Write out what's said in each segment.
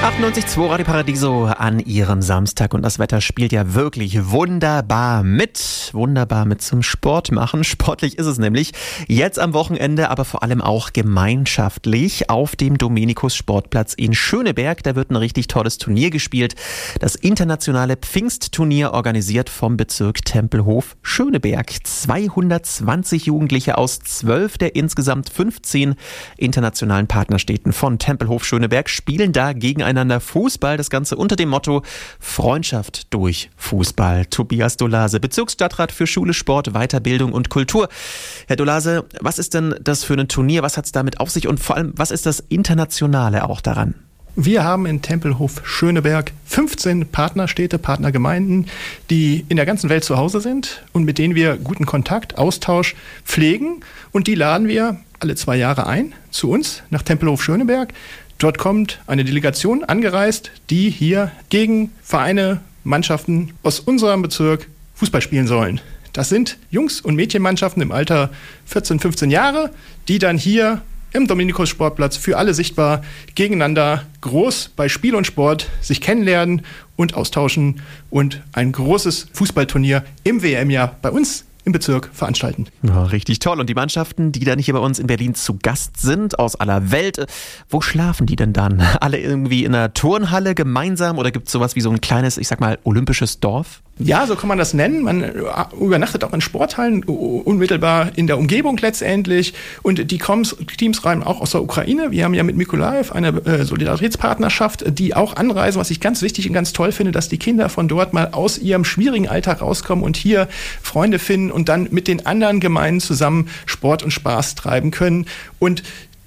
98,2 Radio Paradiso an Ihrem Samstag und das Wetter spielt ja wirklich wunderbar mit zum Sport machen. Sportlich ist es nämlich jetzt am Wochenende, aber vor allem auch gemeinschaftlich auf dem Dominikus Sportplatz in Schöneberg. Da wird ein richtig tolles Turnier gespielt. Das internationale Pfingstturnier, organisiert vom Bezirk Tempelhof Schöneberg. 220 Jugendliche aus 12 der insgesamt 15 internationalen Partnerstädten von Tempelhof Schöneberg spielen da gegeneinander Fußball, das Ganze unter dem Motto Freundschaft durch Fußball. Tobias Dolase, Bezirksstadtrat für Schule, Sport, Weiterbildung und Kultur. Herr Dolase, was ist denn das für ein Turnier? Was hat es damit auf sich und vor allem, was ist das Internationale auch daran? Wir haben in Tempelhof Schöneberg 15 Partnerstädte, Partnergemeinden, die in der ganzen Welt zu Hause sind und mit denen wir guten Kontakt, Austausch pflegen. Und die laden wir alle 2 Jahre ein zu uns nach Tempelhof Schöneberg. Dort kommt eine Delegation angereist, die hier gegen Vereine, Mannschaften aus unserem Bezirk Fußball spielen sollen. Das sind Jungs- und Mädchenmannschaften im Alter 14, 15 Jahre, die dann hier im Dominikus Sportplatz für alle sichtbar gegeneinander groß bei Spiel und Sport sich kennenlernen und austauschen und ein großes Fußballturnier im WM-Jahr bei uns im Bezirk veranstalten. Ja, richtig toll. Und die Mannschaften, die dann hier bei uns in Berlin zu Gast sind, aus aller Welt, wo schlafen die denn dann? Alle irgendwie in einer Turnhalle gemeinsam oder gibt es sowas wie so ein kleines, ich sag mal, olympisches Dorf? Ja, so kann man das nennen. Man übernachtet auch in Sporthallen, unmittelbar in der Umgebung letztendlich. Und die Teams rein auch aus der Ukraine. Wir haben ja mit Mykolajiw eine Solidaritätspartnerschaft, die auch anreisen. Was ich ganz wichtig und ganz toll finde, dass die Kinder von dort mal aus ihrem schwierigen Alltag rauskommen und hier Freunde finden und dann mit den anderen Gemeinden zusammen Sport und Spaß treiben können. Und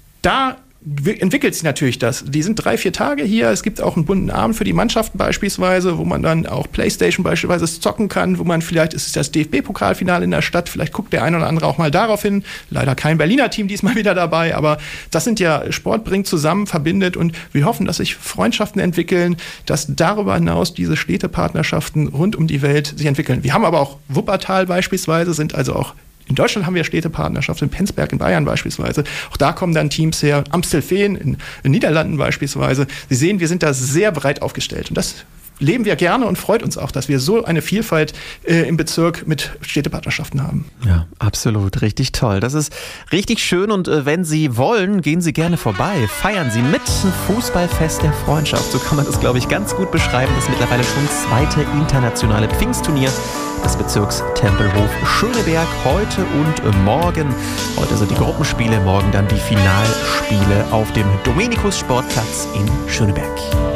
da entwickelt sich natürlich das. Die sind 3-4 Tage hier. Es gibt auch einen bunten Abend für die Mannschaften beispielsweise, wo man dann auch Playstation beispielsweise zocken kann, wo man vielleicht, ist es das DFB-Pokalfinale in der Stadt, vielleicht guckt der eine oder andere auch mal darauf hin. Leider kein Berliner Team diesmal wieder dabei, aber das sind ja, Sport bringt zusammen, verbindet und wir hoffen, dass sich Freundschaften entwickeln, dass darüber hinaus diese Städtepartnerschaften rund um die Welt sich entwickeln. Wir haben aber auch Wuppertal beispielsweise, sind also auch in Deutschland haben wir Städtepartnerschaft, in Penzberg in Bayern beispielsweise. Auch da kommen dann Teams her, Amstelveen in den Niederlanden beispielsweise. Sie sehen, wir sind da sehr breit aufgestellt. Und das leben wir gerne und freut uns auch, dass wir so eine Vielfalt im Bezirk mit Städtepartnerschaften haben. Ja, absolut. Richtig toll. Das ist richtig schön und wenn Sie wollen, gehen Sie gerne vorbei. Feiern Sie mit ein Fußballfest der Freundschaft. So kann man das, glaube ich, ganz gut beschreiben. Das mittlerweile schon 2. internationale Pfingstturnier des Bezirks Tempelhof Schöneberg heute und morgen. Heute sind die Gruppenspiele, morgen dann die Finalspiele auf dem Dominikus Sportplatz in Schöneberg.